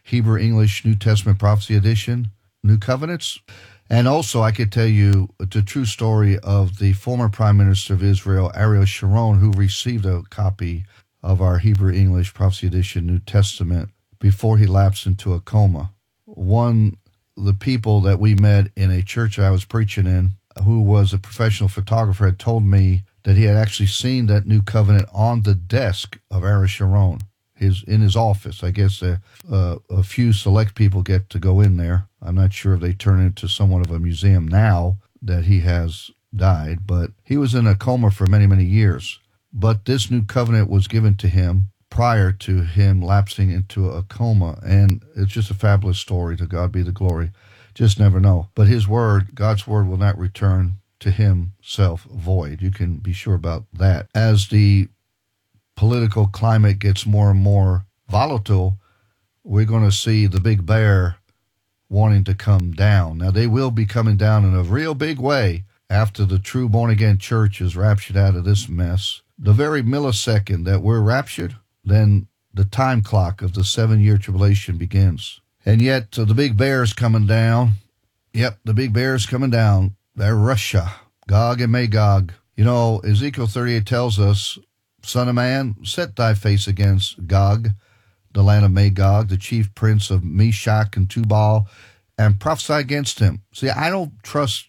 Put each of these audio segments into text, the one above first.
Hebrew English New Testament Prophecy Edition, New Covenants. And also, I could tell you the true story of the former Prime Minister of Israel, Ariel Sharon, who received a copy of our Hebrew English Prophecy Edition New Testament before he lapsed into a coma. The people that we met in a church I was preaching in, who was a professional photographer, had told me that he had actually seen that New Covenant on the desk of Ariel Sharon, in his office. I guess a few select people get to go in there. I'm not sure if they turn it into somewhat of a museum now that he has died, but he was in a coma for many, many years. But this New Covenant was given to him prior to him lapsing into a coma, and it's just a fabulous story. To God be the glory. Just never know. But his word, God's word, will not return to himself void. You can be sure about that. As the political climate gets more and more volatile, we're going to see the big bear wanting to come down. Now, they will be coming down in a real big way after the true born-again church is raptured out of this mess. The very millisecond that we're raptured, then the time clock of the 7-year tribulation begins. And yet, the big bear is coming down. Yep, the big bear is coming down. They're Russia, Gog and Magog. You know, Ezekiel 38 tells us, Son of man, set thy face against Gog, the land of Magog, the chief prince of Meshach and Tubal, and prophesy against him. See, I don't trust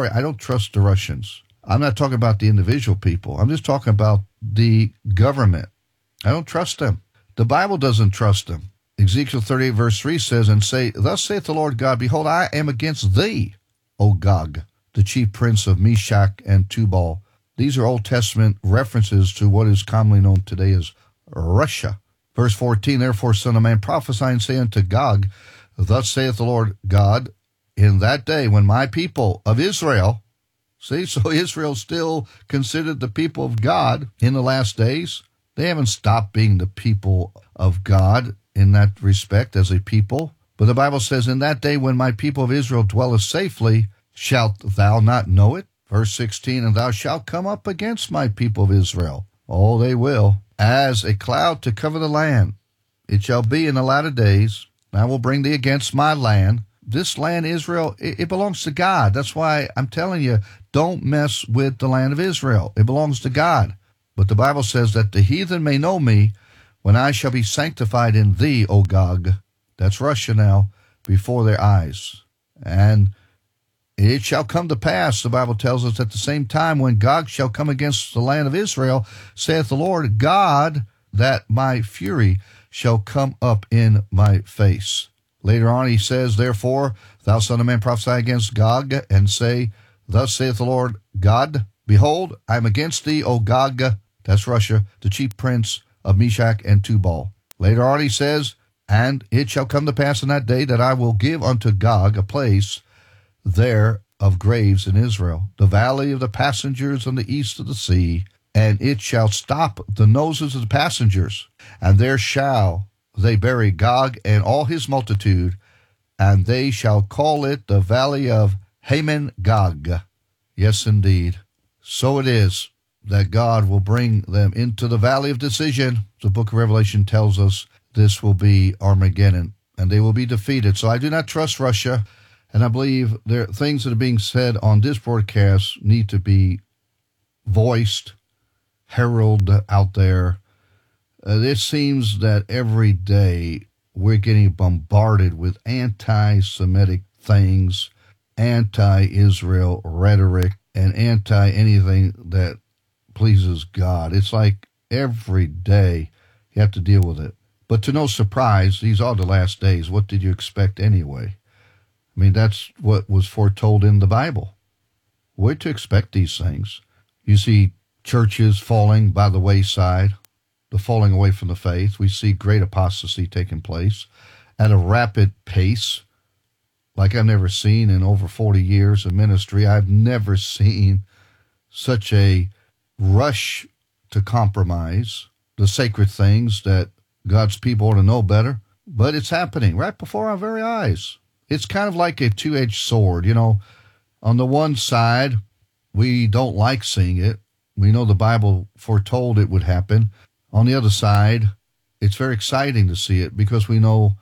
the Russians. I'm not talking about the individual people. I'm just talking about the government. I don't trust them. The Bible doesn't trust them. Ezekiel 38 verse 3 says, and say, Thus saith the Lord God, Behold, I am against thee, O Gog, the chief prince of Meshach and Tubal. These are Old Testament references to what is commonly known today as Russia. Verse 14, Therefore, son of man, prophesy and say unto Gog, Thus saith the Lord God, in that day when my people of Israel, see, so Israel still considered the people of God in the last days. They haven't stopped being the people of God in that respect as a people. But the Bible says, in that day when my people of Israel dwelleth safely, shalt thou not know it? Verse 16, And thou shalt come up against my people of Israel. Oh, they will. As a cloud to cover the land. It shall be in the latter days, I will bring thee against my land. This land, Israel, it belongs to God. That's why I'm telling you, don't mess with the land of Israel. It belongs to God. But the Bible says that the heathen may know me when I shall be sanctified in thee, O Gog. That's Russia now, before their eyes. And it shall come to pass, the Bible tells us, at the same time when Gog shall come against the land of Israel, saith the Lord God, that my fury shall come up in my face. Later on he says, Therefore, thou son of man, prophesy against Gog, and say, Thus saith the Lord God, Behold, I am against thee, O Gog, that's Russia, the chief prince of Meshach and Tubal. Later on he says, And it shall come to pass in that day that I will give unto Gog a place there of graves in Israel, the valley of the passengers on the east of the sea, and it shall stop the noses of the passengers, and there shall they bury Gog and all his multitude, and they shall call it the valley of Haman Gog. Yes, indeed. So it is that God will bring them into the valley of decision. The book of Revelation tells us this will be Armageddon, and they will be defeated. So I do not trust Russia. And I believe there are things that are being said on this broadcast need to be voiced, heralded out there. It seems that every day we're getting bombarded with anti-Semitic things, anti-Israel rhetoric, and anti-anything that pleases God. It's like every day you have to deal with it. But to no surprise, these are the last days. What did you expect anyway? I mean, that's what was foretold in the Bible. We're to expect these things. You see churches falling by the wayside, the falling away from the faith. We see great apostasy taking place at a rapid pace, like I've never seen in over 40 years of ministry. I've never seen such a rush to compromise the sacred things that God's people ought to know better. But it's happening right before our very eyes. It's kind of like a two-edged sword. You know, on the one side, we don't like seeing it. We know the Bible foretold it would happen. On the other side, it's very exciting to see it because we know